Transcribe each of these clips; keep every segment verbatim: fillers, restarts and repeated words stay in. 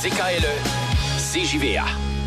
C K L E, C J V A.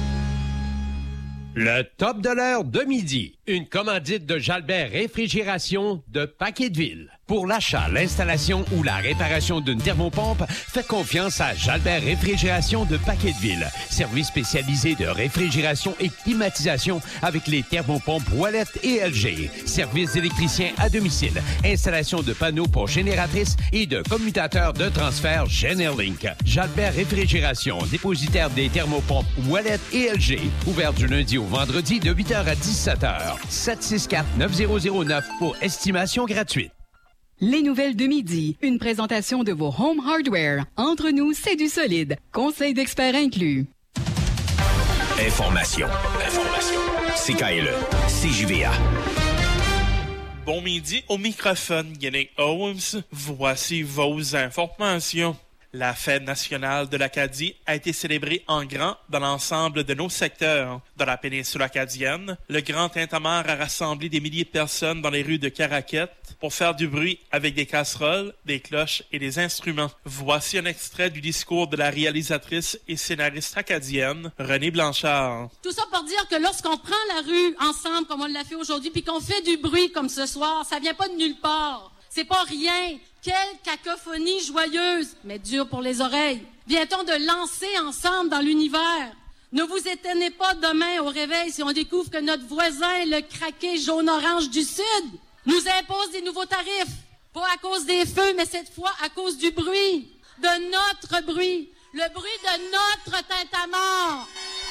Le top de l'heure de midi. Une commandite de Jalbert Réfrigération de Paqueteville. Pour l'achat, l'installation ou la réparation d'une thermopompe, faites confiance à Jalbert Réfrigération de Paqueteville. Service spécialisé de réfrigération et climatisation avec les thermopompes Wallet et L G. Service d'électricien à domicile. Installation de panneaux pour génératrices et de commutateurs de transfert Generlink. Jalbert Réfrigération, dépositaire des thermopompes Wallet et L G. Ouvert du lundi au vendredi de huit heures à dix-sept heures. sept six quatre neuf zéro zéro neuf pour estimation gratuite. Les nouvelles de midi. Une présentation de vos Home Hardware. Entre nous, c'est du solide. Conseil d'experts inclus. Information. Information. C K L E, C J V A. Bon midi au microphone, Yannick Holmes. Voici vos informations. La Fête nationale de l'Acadie a été célébrée en grand dans l'ensemble de nos secteurs. Dans la péninsule acadienne, le Grand Tintamarre a rassemblé des milliers de personnes dans les rues de Caraquette pour faire du bruit avec des casseroles, des cloches et des instruments. Voici un extrait du discours de la réalisatrice et scénariste acadienne, Renée Blanchard. Tout ça pour dire que lorsqu'on prend la rue ensemble, comme on l'a fait aujourd'hui, puis qu'on fait du bruit comme ce soir, ça vient pas de nulle part. C'est pas rien. Quelle cacophonie joyeuse, mais dure pour les oreilles. Vient-on de lancer ensemble dans l'univers? Ne vous étonnez pas demain au réveil si on découvre que notre voisin, le craqué jaune-orange du Sud, nous impose des nouveaux tarifs. Pas à cause des feux, mais cette fois à cause du bruit. De notre bruit. Le bruit de notre tintamarre.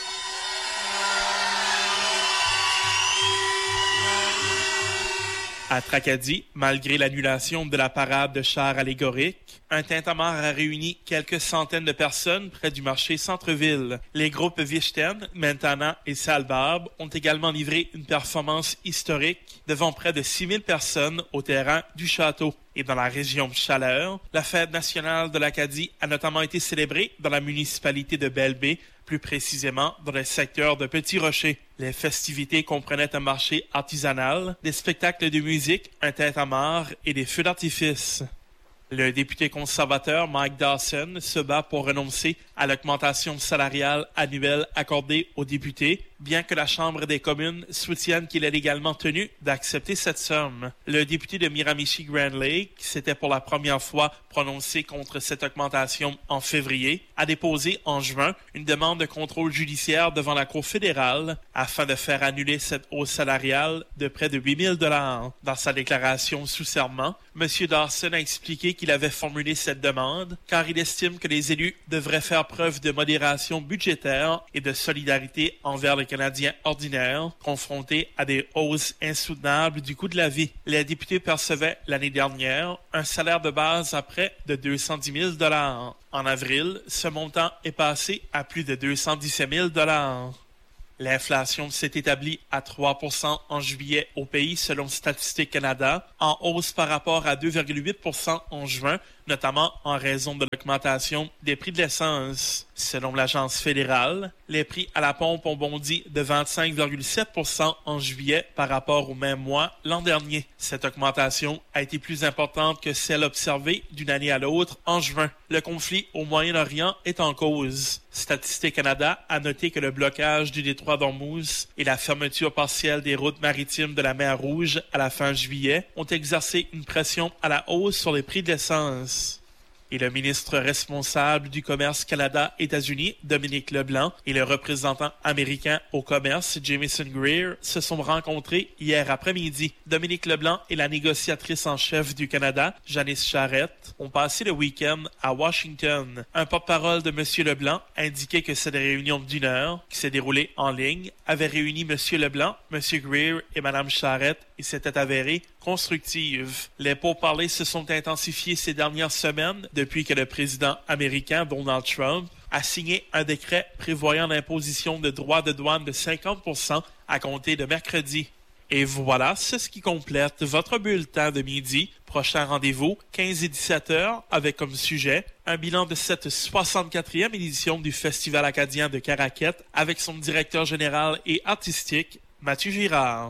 À Tracadie, malgré l'annulation de la parade de chars allégoriques, un tintamarre a réuni quelques centaines de personnes près du marché centre-ville. Les groupes Vichten, Mentana et Salbarbe ont également livré une performance historique devant près de six mille personnes au terrain du château. Et dans la région de Chaleur, la fête nationale de l'Acadie a notamment été célébrée dans la municipalité de Belle-Baie, plus précisément dans le secteur de Petit-Rocher. Les festivités comprenaient un marché artisanal, des spectacles de musique, un tintamarre et des feux d'artifice. Le député conservateur Mike Dawson se bat pour renoncer à l'augmentation salariale annuelle accordée aux députés, bien que la Chambre des communes soutienne qu'il est légalement tenu d'accepter cette somme. Le député de Miramichi-Grand Lake, qui s'était pour la première fois prononcé contre cette augmentation en février, a déposé en juin une demande de contrôle judiciaire devant la Cour fédérale afin de faire annuler cette hausse salariale de près de huit mille dollars. Dans sa déclaration sous serment, M. Dawson a expliqué qu'il avait formulé cette demande car il estime que les élus devraient faire preuve de modération budgétaire et de solidarité envers les Canadiens ordinaires confrontés à des hausses insoutenables du coût de la vie. Les députés percevaient l'année dernière un salaire de base à près de deux cent dix mille dollars. En avril, ce montant est passé à plus de deux cent dix-sept mille dollars. L'inflation s'est établie à trois pour cent en juillet au pays selon Statistique Canada, en hausse par rapport à deux virgule huit pour cent en juin, notamment en raison de l'augmentation des prix de l'essence. Selon l'agence fédérale, les prix à la pompe ont bondi de vingt-cinq virgule sept pour cent en juillet par rapport au même mois l'an dernier. Cette augmentation a été plus importante que celle observée d'une année à l'autre en juin. Le conflit au Moyen-Orient est en cause. Statistique Canada a noté que le blocage du détroit d'Ormuz et la fermeture partielle des routes maritimes de la mer Rouge à la fin juillet ont exercé une pression à la hausse sur les prix de l'essence. Et le ministre responsable du commerce Canada-États-Unis, Dominique Leblanc, et le représentant américain au commerce, Jamieson Greer, se sont rencontrés hier après-midi. Dominique Leblanc et la négociatrice en chef du Canada, Janice Charette, ont passé le week-end à Washington. Un porte-parole de M. Leblanc indiquait que cette réunion d'une heure, qui s'est déroulée en ligne, avait réuni M. Leblanc, M. Greer et Mme Charette et s'était avérée constructive. Les pourparlers se sont intensifiés ces dernières semaines depuis que le président américain Donald Trump a signé un décret prévoyant l'imposition de droits de douane de cinquante pour cent à compter de mercredi. Et voilà, c'est ce qui complète votre bulletin de midi. Prochain rendez-vous, quinze et dix-sept heures, avec comme sujet un bilan de cette soixante-quatrième édition du Festival acadien de Caraquette avec son directeur général et artistique, Mathieu Girard.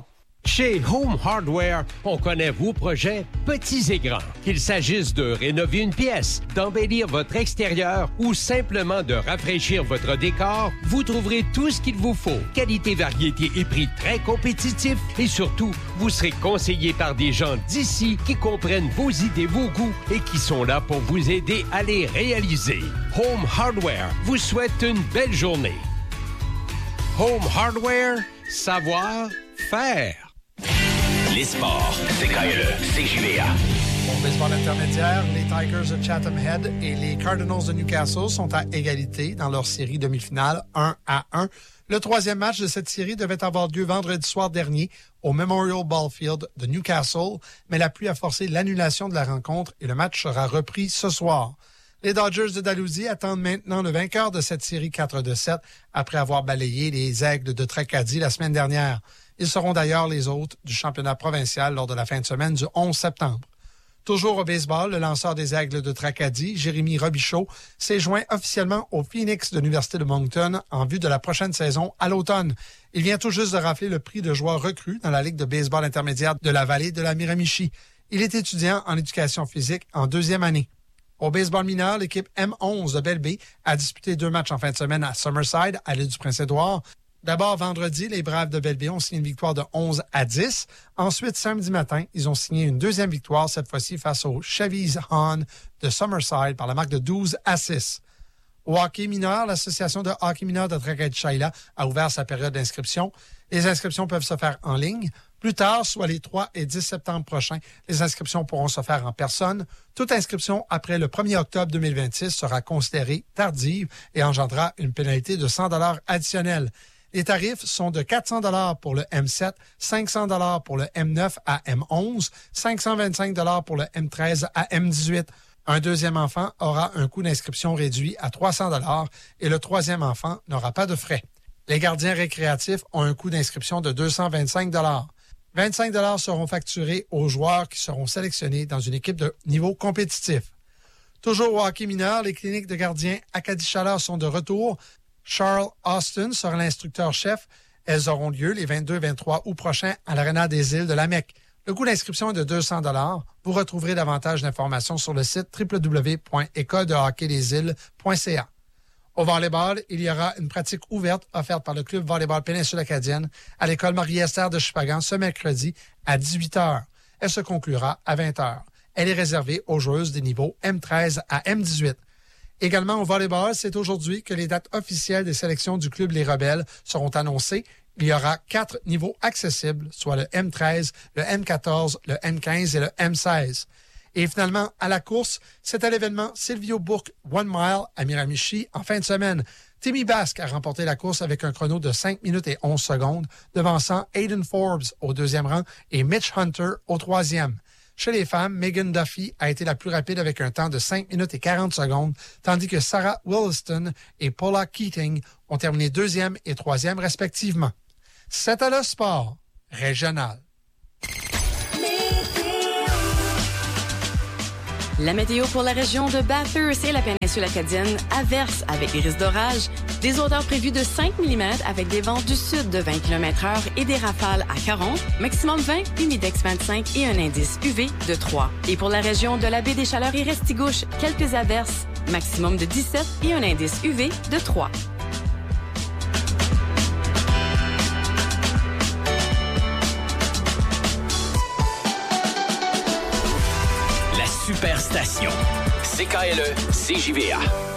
Chez Home Hardware, on connaît vos projets petits et grands. Qu'il s'agisse de rénover une pièce, d'embellir votre extérieur ou simplement de rafraîchir votre décor, vous trouverez tout ce qu'il vous faut. Qualité, variété et prix très compétitifs et surtout, vous serez conseillé par des gens d'ici qui comprennent vos idées, vos goûts et qui sont là pour vous aider à les réaliser. Home Hardware vous souhaite une belle journée. Home Hardware, savoir faire. Les sports, C K L E, C J V A. Au baseball intermédiaire, les Tigers de Chatham Head et les Cardinals de Newcastle sont à égalité dans leur série demi-finale un à un. Le troisième match de cette série devait avoir lieu vendredi soir dernier au Memorial Ballfield de Newcastle, mais la pluie a forcé l'annulation de la rencontre et le match sera repris ce soir. Les Dodgers de Dalhousie attendent maintenant le vainqueur de cette série quatre à sept après avoir balayé les Aigles de Tracadie la semaine dernière. Ils seront d'ailleurs les hôtes du championnat provincial lors de la fin de semaine du onze septembre. Toujours au baseball, le lanceur des Aigles de Tracadie, Jérémy Robichaud, s'est joint officiellement au Phoenix de l'Université de Moncton en vue de la prochaine saison à l'automne. Il vient tout juste de rafler le prix de joueur recru dans la Ligue de baseball intermédiaire de la vallée de la Miramichi. Il est étudiant en éducation physique en deuxième année. Au baseball mineur, l'équipe M onze de Belle-Baie a disputé deux matchs en fin de semaine à Summerside, à l'île du Prince-Édouard. D'abord, vendredi, les Braves de Belle-Baie ont signé une victoire de onze à dix. Ensuite, samedi matin, ils ont signé une deuxième victoire, cette fois-ci face aux Chevy's Han de Summerside par la marque de douze à six. Au hockey mineur, l'Association de hockey mineur de Tracadie-Shaila a ouvert sa période d'inscription. Les inscriptions peuvent se faire en ligne. Plus tard, soit les trois et dix septembre prochains, les inscriptions pourront se faire en personne. Toute inscription après le premier octobre deux mille vingt-six sera considérée tardive et engendrera une pénalité de cent dollars additionnels. Les tarifs sont de quatre cents dollars pour le M sept, cinq cents dollars pour le M neuf à M onze, cinq cent vingt-cinq dollars pour le M treize à M dix-huit. Un deuxième enfant aura un coût d'inscription réduit à trois cents dollars et le troisième enfant n'aura pas de frais. Les gardiens récréatifs ont un coût d'inscription de deux cent vingt-cinq dollars. vingt-cinq dollars seront facturés aux joueurs qui seront sélectionnés dans une équipe de niveau compétitif. Toujours au hockey mineur, les cliniques de gardiens Acadie-Chaleur sont de retour. Charles Austin sera l'instructeur-chef. Elles auront lieu les vingt-deux vingt-trois août prochains à l'Arena des Îles de la Mecque. Le coût d'inscription est de deux cents dollars. Vous retrouverez davantage d'informations sur le site w w w point école de hockey des îles point c a. Au volleyball, il y aura une pratique ouverte offerte par le club volleyball Péninsule Acadienne à l'école Marie-Esther de Chupagan ce mercredi à dix-huit heures. Elle se conclura à vingt heures. Elle est réservée aux joueuses des niveaux M treize à M dix-huit. Également au volleyball, c'est aujourd'hui que les dates officielles des sélections du club Les Rebelles seront annoncées. Il y aura quatre niveaux accessibles, soit le M treize, le M quatorze, le M quinze et le M seize. Et finalement, à la course, c'est à l'événement Silvio Bourque One Mile à Miramichi en fin de semaine. Timmy Basque a remporté la course avec un chrono de cinq minutes et onze secondes, devançant Aiden Forbes au deuxième rang et Mitch Hunter au troisième. Chez les femmes, Megan Duffy a été la plus rapide avec un temps de cinq minutes et quarante secondes, tandis que Sarah Williston et Paula Keating ont terminé deuxième et troisième respectivement. C'était le sport régional. La météo pour la région de Bathurst et la péninsule acadienne, averse avec des risques d'orage, des hauteurs prévues de cinq millimètres avec des vents du sud de vingt kilomètres heure et des rafales à quarante, maximum vingt, humidex vingt-cinq et un indice U V de trois. Et pour la région de la baie des Chaleurs et Restigouche, quelques averses, maximum de dix-sept et un indice U V de trois. Superstation. C K L E, C J V A.